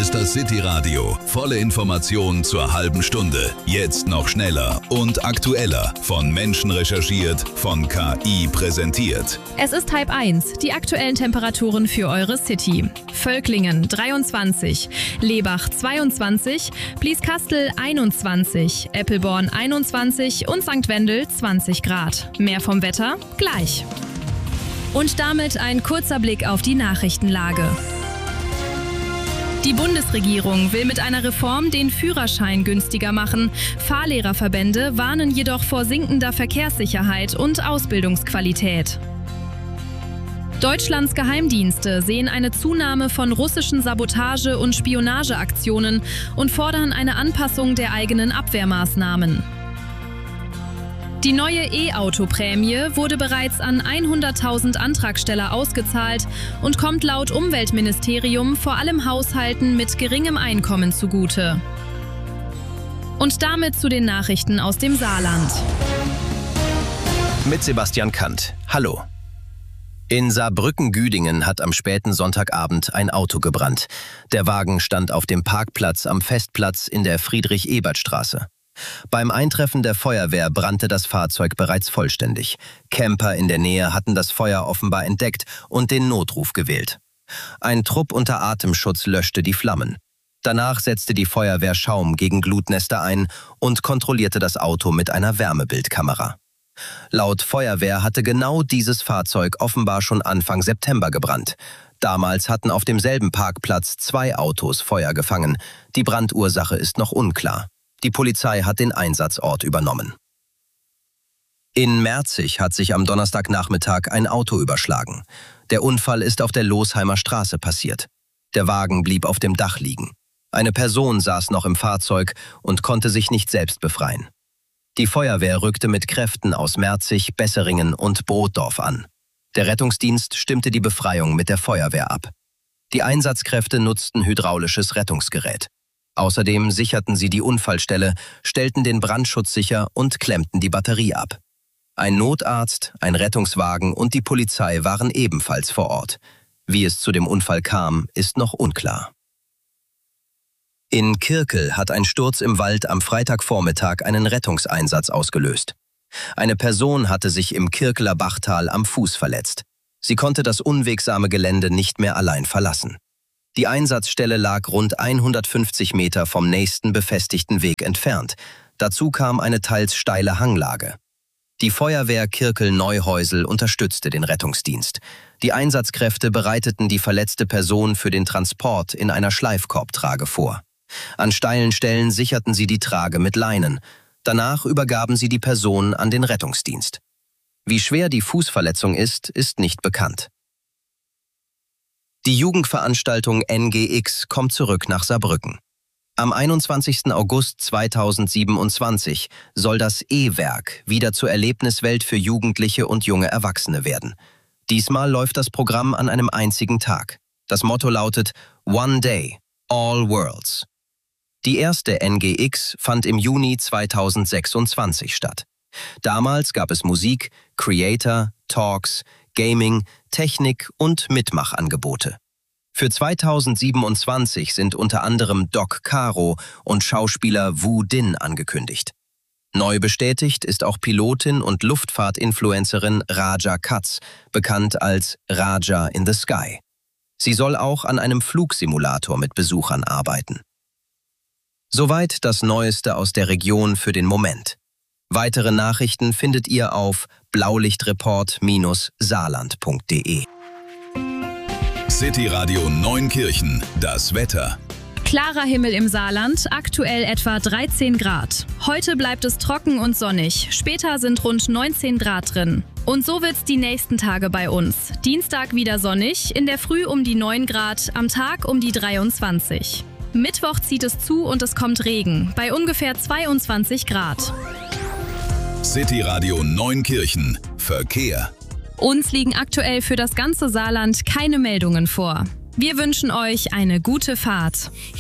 ist das City-Radio. Volle Informationen zur halben Stunde. Jetzt noch schneller und aktueller. Von Menschen recherchiert, von KI präsentiert. Es ist 12:30. Die aktuellen Temperaturen für eure City. Völklingen 23, Lebach 22, Blieskastel 21, Eppelborn 21 und St. Wendel 20 Grad. Mehr vom Wetter gleich. Und damit ein kurzer Blick auf die Nachrichtenlage. Die Bundesregierung will mit einer Reform den Führerschein günstiger machen. Fahrlehrerverbände warnen jedoch vor sinkender Verkehrssicherheit und Ausbildungsqualität. Deutschlands Geheimdienste sehen eine Zunahme von russischen Sabotage- und Spionageaktionen und fordern eine Anpassung der eigenen Abwehrmaßnahmen. Die neue E-Auto-Prämie wurde bereits an 100.000 Antragsteller ausgezahlt und kommt laut Umweltministerium vor allem Haushalten mit geringem Einkommen zugute. Und damit zu den Nachrichten aus dem Saarland. Mit Sebastian Kandt. Hallo. In Saarbrücken-Güdingen hat am späten Sonntagabend ein Auto gebrannt. Der Wagen stand auf dem Parkplatz am Festplatz in der Friedrich-Ebert-Straße. Beim Eintreffen der Feuerwehr brannte das Fahrzeug bereits vollständig. Camper in der Nähe hatten das Feuer offenbar entdeckt und den Notruf gewählt. Ein Trupp unter Atemschutz löschte die Flammen. Danach setzte die Feuerwehr Schaum gegen Glutnester ein und kontrollierte das Auto mit einer Wärmebildkamera. Laut Feuerwehr hatte genau dieses Fahrzeug offenbar schon Anfang September gebrannt. Damals hatten auf demselben Parkplatz 2 Autos Feuer gefangen. Die Brandursache ist noch unklar. Die Polizei hat den Einsatzort übernommen. In Merzig hat sich am Donnerstagnachmittag ein Auto überschlagen. Der Unfall ist auf der Losheimer Straße passiert. Der Wagen blieb auf dem Dach liegen. Eine Person saß noch im Fahrzeug und konnte sich nicht selbst befreien. Die Feuerwehr rückte mit Kräften aus Merzig, Besseringen und Brotdorf an. Der Rettungsdienst stimmte die Befreiung mit der Feuerwehr ab. Die Einsatzkräfte nutzten hydraulisches Rettungsgerät. Außerdem sicherten sie die Unfallstelle, stellten den Brandschutz sicher und klemmten die Batterie ab. Ein Notarzt, ein Rettungswagen und die Polizei waren ebenfalls vor Ort. Wie es zu dem Unfall kam, ist noch unklar. In Kirkel hat ein Sturz im Wald am Freitagvormittag einen Rettungseinsatz ausgelöst. Eine Person hatte sich im Kirkeler Bachtal am Fuß verletzt. Sie konnte das unwegsame Gelände nicht mehr allein verlassen. Die Einsatzstelle lag rund 150 Meter vom nächsten befestigten Weg entfernt. Dazu kam eine teils steile Hanglage. Die Feuerwehr Kirkel-Neuhäusel unterstützte den Rettungsdienst. Die Einsatzkräfte bereiteten die verletzte Person für den Transport in einer Schleifkorbtrage vor. An steilen Stellen sicherten sie die Trage mit Leinen. Danach übergaben sie die Person an den Rettungsdienst. Wie schwer die Fußverletzung ist nicht bekannt. Die Jugendveranstaltung NGX kommt zurück nach Saarbrücken. Am 21. August 2027 soll das E-Werk wieder zur Erlebniswelt für Jugendliche und junge Erwachsene werden. Diesmal läuft das Programm an einem einzigen Tag. Das Motto lautet One Day, All Worlds. Die erste NGX fand im Juni 2026 statt. Damals gab es Musik, Creator, Talks, Gaming, Technik und Mitmachangebote. Für 2027 sind unter anderem Doc Caro und Schauspieler Wu Din angekündigt. Neu bestätigt ist auch Pilotin und Luftfahrtinfluencerin Raja Katz, bekannt als Raja in the Sky. Sie soll auch an einem Flugsimulator mit Besuchern arbeiten. Soweit das Neueste aus der Region für den Moment. Weitere Nachrichten findet ihr auf blaulichtreport-saarland.de. City Radio Neunkirchen, das Wetter. Klarer Himmel im Saarland, aktuell etwa 13 Grad. Heute bleibt es trocken und sonnig, später sind rund 19 Grad drin. Und so wird's die nächsten Tage bei uns. Dienstag wieder sonnig, in der Früh um die 9 Grad, am Tag um die 23. Mittwoch zieht es zu und es kommt Regen, bei ungefähr 22 Grad. City Radio Neunkirchen, Verkehr. Uns liegen aktuell für das ganze Saarland keine Meldungen vor. Wir wünschen euch eine gute Fahrt.